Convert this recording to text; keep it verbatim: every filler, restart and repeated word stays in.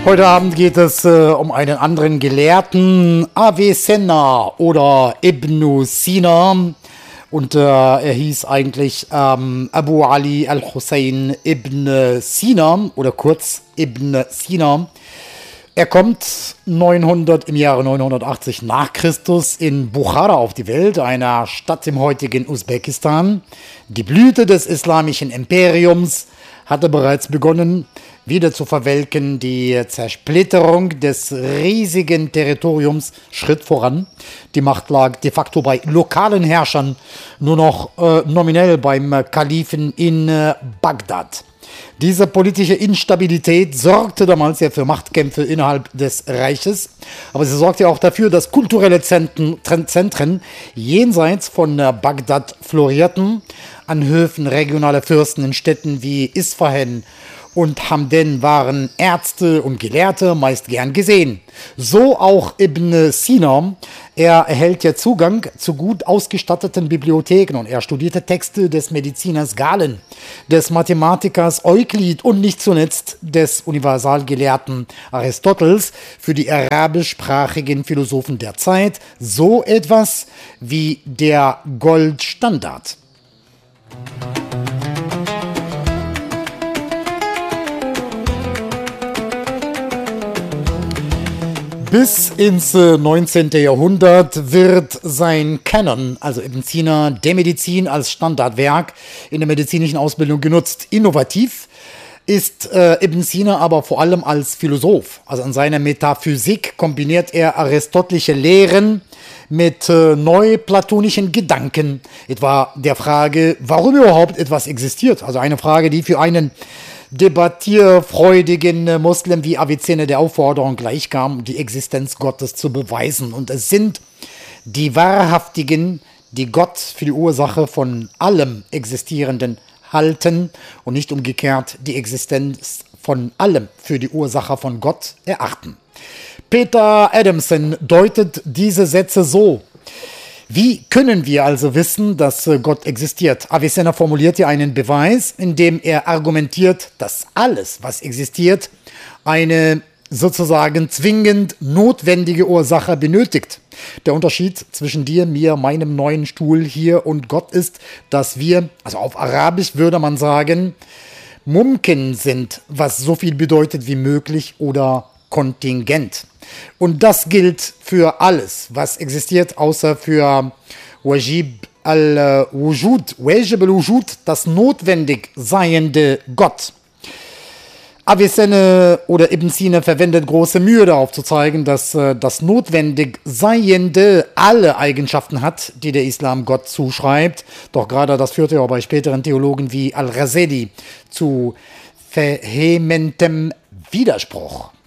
Heute Abend geht es äh, um einen anderen Gelehrten, Avicenna oder Ibn Sina. Und äh, er hieß eigentlich ähm, Abu Ali al-Hussein ibn Sina oder kurz Ibn Sina. Er kommt neunhundert, im Jahre neunhundertachtzig nach Christus in Bukhara auf die Welt, einer Stadt im heutigen Usbekistan. Die Blüte des islamischen Imperiums hatte bereits begonnen, wieder zu verwelken. Die Zersplitterung des riesigen Territoriums schritt voran. Die Macht lag de facto bei lokalen Herrschern, nur noch äh, nominell beim Kalifen in äh, Bagdad. Diese politische Instabilität sorgte damals ja für Machtkämpfe innerhalb des Reiches, aber sie sorgte auch dafür, dass kulturelle Zentren, Zentren jenseits von Bagdad florierten. An Höfen regionaler Fürsten in Städten wie Isfahan und Hamden waren Ärzte und Gelehrte meist gern gesehen. So auch Ibn Sina. Er erhält ja Zugang zu gut ausgestatteten Bibliotheken und er studierte Texte des Mediziners Galen, des Mathematikers Euklid und nicht zuletzt des Universalgelehrten Aristoteles für die arabischsprachigen Philosophen der Zeit. So etwas wie der Goldstandard. Bis ins neunzehnten. Jahrhundert wird sein Canon, also Ibn Sina, der Medizin als Standardwerk in der medizinischen Ausbildung genutzt. Innovativ ist äh, Ibn Sina aber vor allem als Philosoph. Also in seiner Metaphysik kombiniert er aristotelische Lehren mit äh, neuplatonischen Gedanken, etwa der Frage, warum überhaupt etwas existiert. Also eine Frage, die für einen debattierfreudigen Muslim wie Avicenna der Aufforderung gleichkam, die Existenz Gottes zu beweisen. Und es sind die Wahrhaftigen, die Gott für die Ursache von allem Existierenden halten und nicht umgekehrt die Existenz von allem für die Ursache von Gott erachten. Peter Adamson deutet diese Sätze so: Wie können wir also wissen, dass Gott existiert? Avicenna formuliert hier einen Beweis, indem er argumentiert, dass alles, was existiert, eine sozusagen zwingend notwendige Ursache benötigt. Der Unterschied zwischen dir, mir, meinem neuen Stuhl hier und Gott ist, dass wir, also auf Arabisch würde man sagen, Mumkin sind, was so viel bedeutet wie möglich oder kontingent. Und das gilt für alles, was existiert, außer für Wajib al-Wujud, Wajib al-Wujud, das notwendig seiende Gott. Avicenna oder Ibn Sina verwendet große Mühe darauf zu zeigen, dass äh, das notwendig Seiende alle Eigenschaften hat, die der Islam Gott zuschreibt. Doch gerade das führte ja bei späteren Theologen wie Al-Ghazali zu vehementem Widerspruch.